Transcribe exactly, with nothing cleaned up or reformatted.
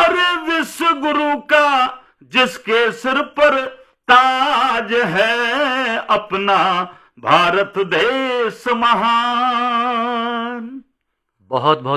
अरे विश्व गुरु का जिसके सिर पर ताज है, अपना भारत देश महान। बहुत बहुत